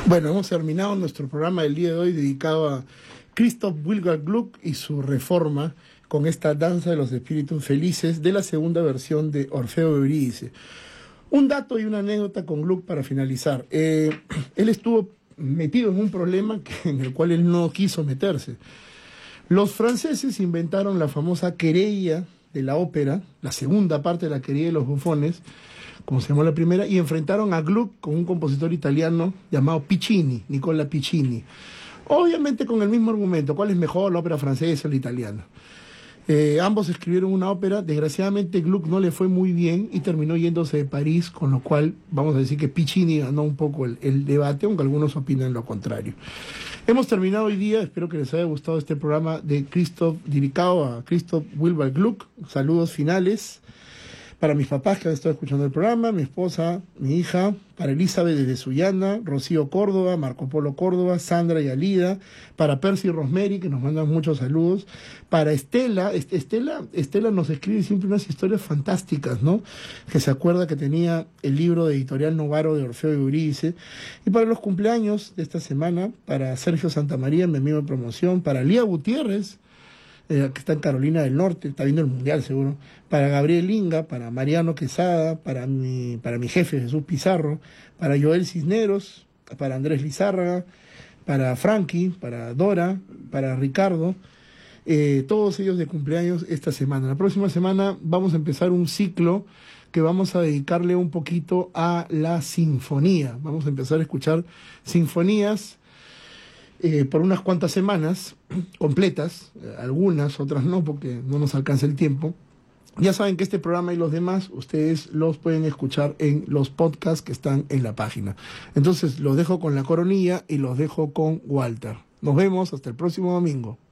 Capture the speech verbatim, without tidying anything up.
Bueno, hemos terminado nuestro programa del día de hoy dedicado a Christoph Willibald Gluck y su reforma con esta danza de los espíritus felices de la segunda versión de Orfeo de Eurídice. Un dato y una anécdota con Gluck para finalizar. Eh, él estuvo metido en un problema que, en el cual él no quiso meterse. Los franceses inventaron la famosa querella de la ópera, la segunda parte de la querella de los bufones, como se llamó la primera, y enfrentaron a Gluck con un compositor italiano llamado Piccini, Nicola Piccini. Obviamente con el mismo argumento, ¿cuál es mejor, la ópera francesa o la italiana? Eh, ambos escribieron una ópera, desgraciadamente Gluck no le fue muy bien y terminó yéndose de París, con lo cual vamos a decir que Piccini ganó un poco el, el debate, aunque algunos opinan lo contrario. Hemos terminado hoy día, espero que les haya gustado este programa de Christoph, dedicado a Christoph Willibald Gluck. Saludos finales para mis papás que han estado escuchando el programa, mi esposa, mi hija, para Elizabeth desde Sullana, Rocío Córdoba, Marco Polo Córdoba, Sandra y Alida, para Percy Rosemary, que nos mandan muchos saludos, para Estela, Estela, Estela nos escribe siempre unas historias fantásticas, ¿no? Que se acuerda que tenía el libro de Editorial Novaro de Orfeo de Eurídice, y para los cumpleaños de esta semana, para Sergio Santamaría, mi amigo de promoción, para Lía Gutiérrez, Eh, que está en Carolina del Norte, está viendo el Mundial seguro, para Gabriel Inga, para Mariano Quesada, para mi, para mi jefe Jesús Pizarro, para Joel Cisneros, para Andrés Lizárraga, para Frankie, para Dora, para Ricardo, eh, todos ellos de cumpleaños esta semana. La próxima semana vamos a empezar un ciclo que vamos a dedicarle un poquito a la sinfonía. Vamos a empezar a escuchar sinfonías Eh, por unas cuantas semanas completas, eh, algunas, otras no, porque no nos alcanza el tiempo. Ya saben que este programa y los demás, ustedes los pueden escuchar en los podcasts que están en la página. Entonces, los dejo con la coronilla y los dejo con Walter. Nos vemos hasta el próximo domingo.